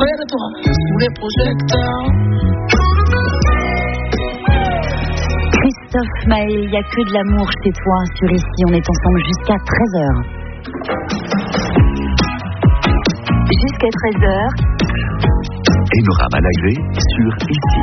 près de toi, sous les projecteurs. Christophe Maé, il n'y a que de l'amour chez toi sur Ici. On est ensemble jusqu'à 13h. Jusqu'à 13h. Panorama Live sur Ici.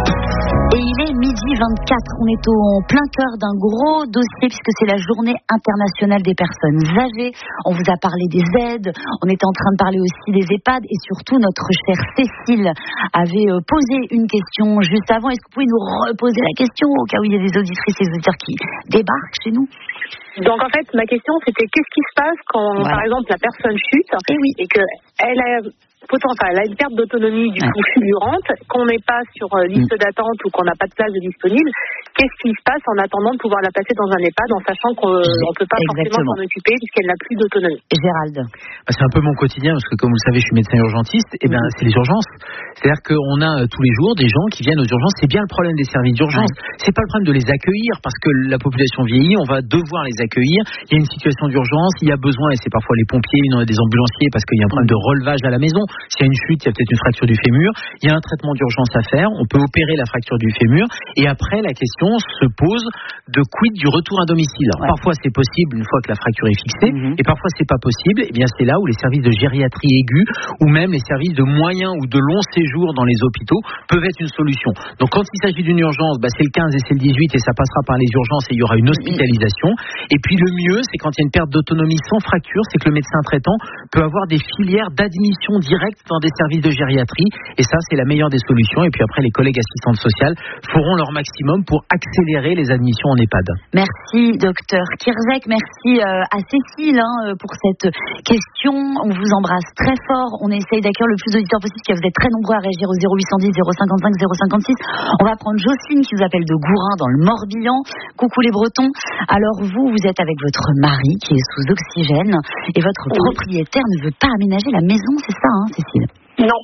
Et il est midi 24, on est au plein cœur d'un gros dossier puisque c'est la journée internationale des personnes âgées. On vous a parlé des aides, on était en train de parler aussi des EHPAD et surtout notre chère Cécile avait posé une question juste avant. Est-ce que vous pouvez nous reposer la question au cas où il y a des auditrices et des auditeurs qui débarquent chez nous? Donc en fait, ma question c'était qu'est-ce qui se passe quand par exemple la personne chute et qu'elle a elle a une perte d'autonomie du coup fulgurante, qu'on n'est pas sur liste d'attente ou qu'on n'a pas de place de disponible. Qu'est-ce qui se passe en attendant de pouvoir la placer dans un EHPAD en sachant qu'on ne peut pas forcément s'en occuper puisqu'elle n'a plus d'autonomie? Gérald. C'est un peu mon quotidien parce que comme vous le savez, je suis médecin urgentiste. Et c'est les urgences. C'est-à-dire qu'on a tous les jours des gens qui viennent aux urgences. C'est bien le problème des services d'urgence. C'est pas le problème de les accueillir parce que la population vieillit. On va devoir les accueillir. Il y a une situation d'urgence. Il y a besoin et c'est parfois les pompiers, des ambulanciers parce qu'il y a un problème de relevage à la maison. S'il y a une chute, il y a peut-être une fracture du fémur. Il y a un traitement d'urgence à faire. On peut opérer la fracture du fémur. Et après, la question se pose de quid du retour à domicile. Parfois, c'est possible une fois que la fracture est fixée. Et parfois, c'est pas possible. Et bien, c'est là où les services de gériatrie aiguë ou même les services de moyen ou de long séjour dans les hôpitaux peuvent être une solution. Donc, quand il s'agit d'une urgence, c'est le 15 et c'est le 18 et ça passera par les urgences et il y aura une hospitalisation. Et puis, le mieux, c'est quand il y a une perte d'autonomie sans fracture, c'est que le médecin traitant peut avoir des filières d'admission directe dans des services de gériatrie et ça c'est la meilleure des solutions et puis après les collègues assistantes sociales feront leur maximum pour accélérer les admissions en EHPAD. Merci docteur Kirzek, merci à Cécile pour cette question, on vous embrasse très fort, on essaye d'accueillir le plus d'auditeurs possible car vous êtes très nombreux à réagir au 0810 055 056. On va prendre Jocelyne qui nous appelle de Gourin dans le Morbihan. Coucou les Bretons. Alors vous êtes avec votre mari qui est sous oxygène et votre propriétaire ne veut pas aménager la maison, c'est ça Cécile? Non,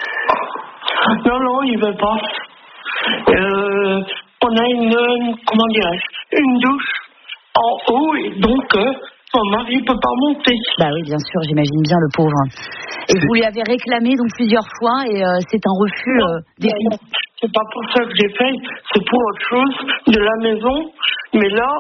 il veut pas. On a une douche en haut et donc mon mari ne peut pas monter. Bah oui, bien sûr, j'imagine bien le pauvre. Et vous lui avez réclamé donc plusieurs fois et c'est un refus définitif. C'est pas pour ça que j'ai fait, c'est pour autre chose de la maison. Mais là,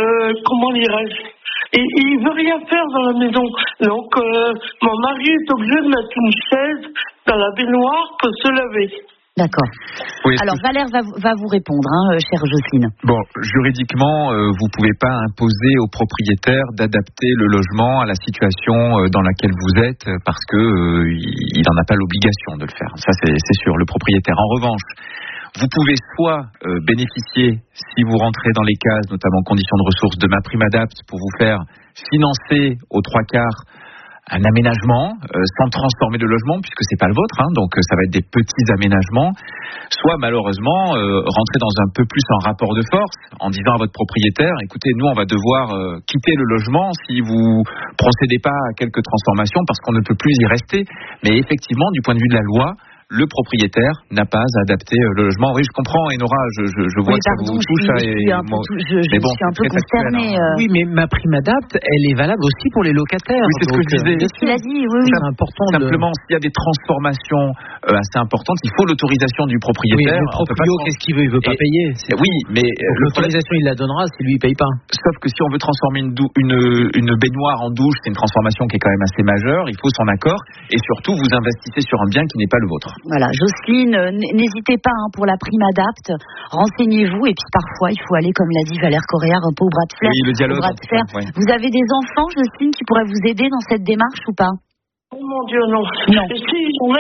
et il veut rien faire dans la maison. Donc, mon mari est obligé de mettre une chaise dans la baignoire pour se laver. D'accord. Oui, alors Valère va vous répondre, chère Jocelyne. Bon, juridiquement, vous pouvez pas imposer au propriétaire d'adapter le logement à la situation dans laquelle vous êtes parce que il n'en a pas l'obligation de le faire. Ça, c'est sûr, le propriétaire. En revanche, vous pouvez soit bénéficier, si vous rentrez dans les cases, notamment conditions de ressources, de MaPrimeAdapt pour vous faire financer aux 3/4 un aménagement sans transformer le logement puisque c'est pas le vôtre, donc ça va être des petits aménagements. Soit malheureusement rentrer dans un peu plus un rapport de force en disant à votre propriétaire, écoutez, nous on va devoir quitter le logement si vous procédez pas à quelques transformations parce qu'on ne peut plus y rester. Mais effectivement, du point de vue de la loi, le propriétaire n'a pas à adapter le logement. Oui, je comprends, Enora, je vois que ça vous touche. Je suis un peu concernée. Oui, mais MaPrimeAdapt, elle est valable aussi pour les locataires. Oui, c'est ce que je disais. Il a dit, oui. C'est important. Simplement, s'il y a des transformations assez importantes, il faut l'autorisation du propriétaire. Oui, le proprio, qu'est-ce qu'il veut? Il veut pas payer. Oui, mais l'autorisation, il la donnera si lui, il paye pas. Sauf que si on veut transformer une baignoire en douche, c'est une transformation qui est quand même assez majeure. Il faut son accord. Et surtout, vous investissez sur un bien qui n'est pas le vôtre. Voilà, Jocelyne, n'hésitez pas pour la PrimeAdapt, renseignez-vous et puis parfois il faut aller, comme l'a dit Valère Coréard, un peu au bras de fer. Oui, le dialogue. Ouais. Vous avez des enfants, Jocelyne, qui pourraient vous aider dans cette démarche ou pas? Oh mon Dieu, non. Si,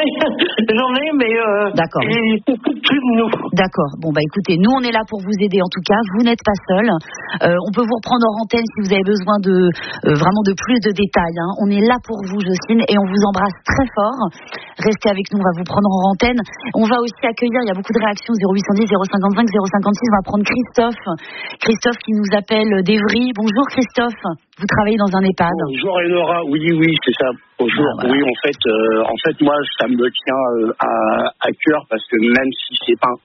j'en ai, mais d'accord. Ils s'occupent plus de nous. D'accord. Bon, écoutez, nous, on est là pour vous aider en tout cas. Vous n'êtes pas seul. On peut vous reprendre en antenne si vous avez besoin de vraiment de plus de détails. On est là pour vous, Jocelyne, et on vous embrasse très fort. Restez avec nous, on va vous prendre en antenne. On va aussi accueillir, il y a beaucoup de réactions, 0810 055 056. On va prendre Christophe qui nous appelle d'Evry. Bonjour Christophe. Vous travaillez dans un EHPAD. Bonjour Enora, oui, c'est ça. Bonjour. Voilà. Oui, en fait, moi, ça me tient à cœur parce que même si c'est pas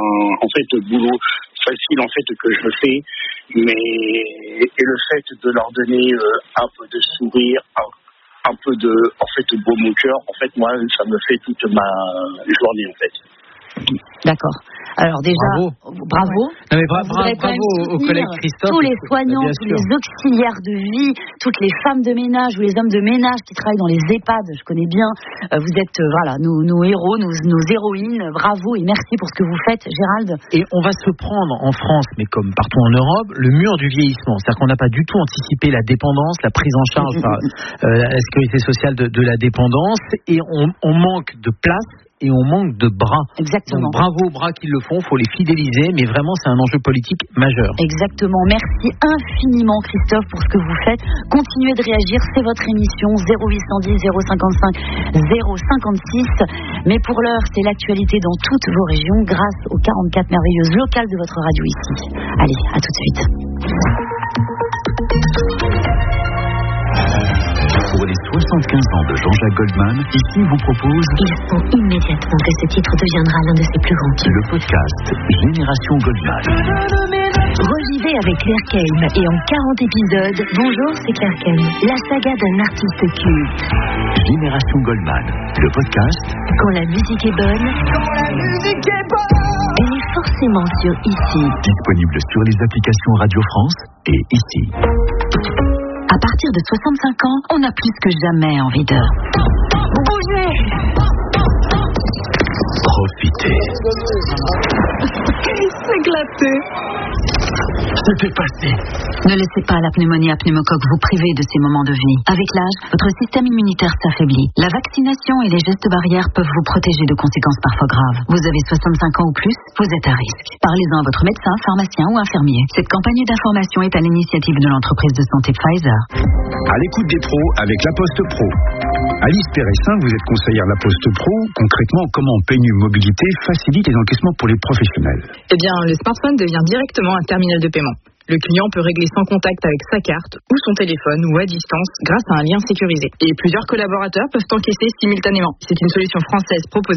un boulot facile que je fais, mais et le fait de leur donner un peu de sourire, un peu de baume au cœur. En fait, moi, ça me fait toute ma journée, en fait. D'accord. Alors déjà, bravo. Non mais bravo au collègue Christophe. Tous les soignants, tous les auxiliaires de vie, toutes les femmes de ménage ou les hommes de ménage qui travaillent dans les EHPAD, je connais bien. Vous êtes nos héros, nos héroïnes. Bravo et merci pour ce que vous faites, Gérald. Et on va se prendre en France, mais comme partout en Europe, le mur du vieillissement. C'est-à-dire qu'on n'a pas du tout anticipé la dépendance, la prise en charge par la sécurité sociale de la dépendance, et on manque de place. Et on manque de bras. Exactement. Donc bravo aux bras qui le font, il faut les fidéliser, mais vraiment c'est un enjeu politique majeur. Exactement. Merci infiniment Christophe pour ce que vous faites. Continuez de réagir, c'est votre émission 0810 055 056. Mais pour l'heure, c'est l'actualité dans toutes vos régions grâce aux 44 merveilleuses locales de votre radio ici. Allez, à tout de suite. Pour les 75 ans de Jean-Jacques Goldman, ici vous propose... Il faut immédiatement que ce titre deviendra l'un de ses plus grands titres. Le podcast Génération Goldman. Revivez avec Claire Kane et en 40 épisodes, bonjour, c'est Claire Kane, la saga d'un artiste culte. Génération Goldman, le podcast... Quand la musique est bonne... Elle est forcément sur ici. Disponible sur les applications Radio France et ici. À partir de 65 ans, on a plus que jamais envie de... bouger. Profitez. S'éclater. C'était passé. Ne laissez pas la pneumonie à pneumocoque vous priver de ces moments de vie. Avec l'âge, votre système immunitaire s'affaiblit. La vaccination et les gestes barrières peuvent vous protéger de conséquences parfois graves. Vous avez 65 ans ou plus, vous êtes à risque. Parlez-en à votre médecin, pharmacien ou infirmier. Cette campagne d'information est à l'initiative de l'entreprise de santé Pfizer. À l'écoute des pros avec La Poste Pro. Alice Péressin, vous êtes conseillère La Poste Pro. Concrètement, comment PMU Mobilité facilite les encaissements pour les professionnels? Eh bien, le smartphone devient directement un terminal de paiement. Le client peut régler sans contact avec sa carte ou son téléphone ou à distance grâce à un lien sécurisé. Et plusieurs collaborateurs peuvent encaisser simultanément. C'est une solution française proposée